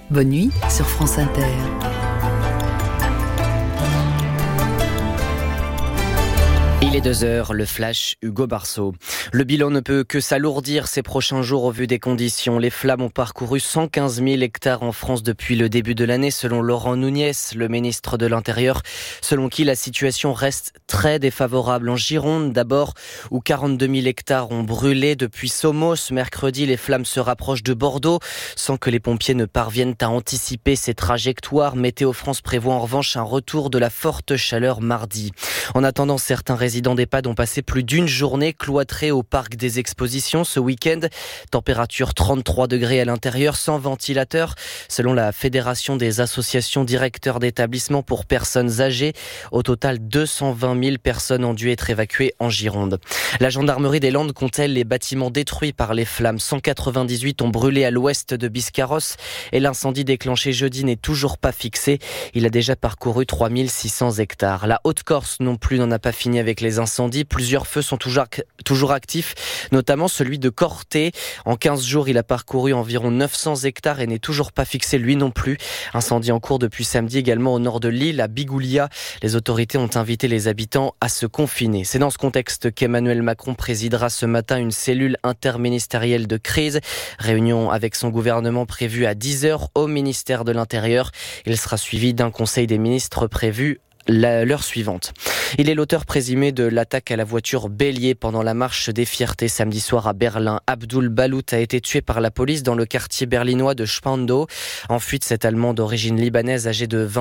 Bonne nuit sur France Inter. Il est 2h, le flash, Hugo Barceau. Le bilan ne peut que s'alourdir ces prochains jours au vu des conditions. Les flammes ont parcouru 115 000 hectares en France depuis le début de l'année, selon Laurent Nunez, le ministre de l'Intérieur, selon qui la situation reste très défavorable. En Gironde, d'abord, où 42 000 hectares ont brûlé depuis Somos. Mercredi, les flammes se rapprochent de Bordeaux, sans que les pompiers ne parviennent à anticiper ces trajectoires. Météo France prévoit en revanche un retour de la forte chaleur mardi. En attendant, certains résidents d'EHPAD ont passé plus d'une journée cloîtrés au parc des expositions ce week-end. Température 33 degrés à l'intérieur, sans ventilateur. Selon la Fédération des associations directeurs d'établissements pour personnes âgées, au total 220 000 personnes ont dû être évacuées en Gironde. La gendarmerie des Landes compte-t-elle les bâtiments détruits par les flammes. 198 ont brûlé à l'ouest de Biscarrosse et l'incendie déclenché jeudi n'est toujours pas fixé. Il a déjà parcouru 3600 hectares. La Haute-Corse non plus n'en a pas fini avec les incendies. Plusieurs feux sont toujours actifs, notamment celui de Corté. En 15 jours, il a parcouru environ 900 hectares et n'est toujours pas fixé lui non plus. Incendie en cours depuis samedi également au nord de l'île, à Bigoulia. Les autorités ont invité les habitants à se confiner. C'est dans ce contexte qu'Emmanuel Macron présidera ce matin une cellule interministérielle de crise. Réunion avec son gouvernement prévue à 10h au ministère de l'Intérieur. Il sera suivi d'un conseil des ministres prévu l'heure suivante. Il est l'auteur présumé de l'attaque à la voiture bélier pendant la marche des fiertés samedi soir à Berlin. Abdul Balout a été tué par la police dans le quartier berlinois de Spandau. En fuite, cet Allemand d'origine libanaise âgé de